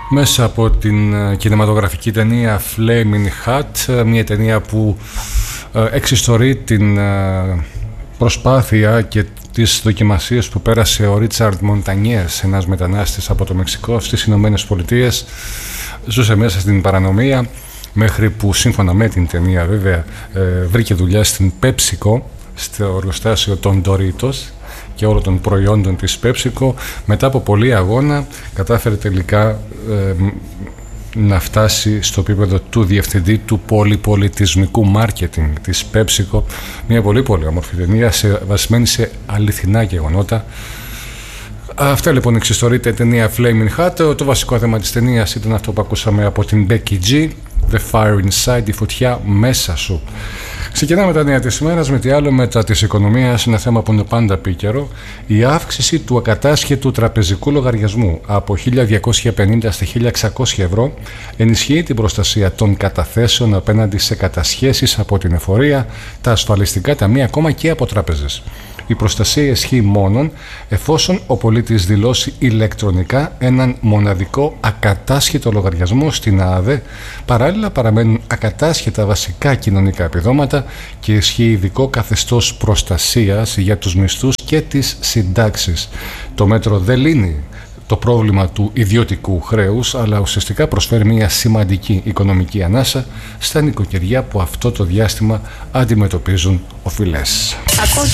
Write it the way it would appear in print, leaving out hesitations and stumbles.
μέσα από την κινηματογραφική ταινία Flaming Hot, μια ταινία που εξιστορεί την προσπάθεια και τις δοκιμασίες που πέρασε ο Ρίτσαρντ Μοντανιές, ένας μετανάστης από το Μεξικό στις Ηνωμένες Πολιτείες. Ζούσε μέσα στην παρανομία μέχρι που, σύμφωνα με την ταινία βέβαια, βρήκε δουλειά στην PepsiCo, στο εργοστάσιο των Doritos και όλων των προϊόντων της PepsiCo. Μετά από πολλή αγώνα κατάφερε τελικά να φτάσει στο επίπεδο του διευθυντή του πολυπολιτισμικού μάρκετινγκ της PepsiCo. Μια πολύ όμορφη ταινία βασισμένη σε αληθινά γεγονότα. Αυτά λοιπόν εξιστορείται η ταινία Flaming Hot. Το βασικό θέμα της ταινίας ήταν αυτό που ακούσαμε από την Becky G, The Fire Inside, η φωτιά μέσα σου. Ξεκινάμε τα νέα της ημέρας με τι άλλο μετά της οικονομίας, ένα θέμα που είναι πάντα επίκαιρο. Η αύξηση του ακατάσχετου τραπεζικού λογαριασμού από 1.250 στα 1.600 ευρώ ενισχύει την προστασία των καταθέσεων απέναντι σε κατασχέσεις από την εφορία, τα ασφαλιστικά ταμεία, ακόμα και από τράπεζες. Η προστασία ισχύει μόνον εφόσον ο πολίτης δηλώσει ηλεκτρονικά έναν μοναδικό ακατάσχετο λογαριασμό στην ΑΑΔΕ. Παράλληλα παραμένουν ακατάσχετα βασικά κοινωνικά επιδόματα και ισχύει ειδικό καθεστώς προστασίας για τους μισθούς και τις συντάξεις. Το μέτρο δεν λύνει το πρόβλημα του ιδιωτικού χρέους, αλλά ουσιαστικά προσφέρει μια σημαντική οικονομική ανάσα στα νοικοκυριά που αυτό το διάστημα αντιμετωπίζουν οφειλές.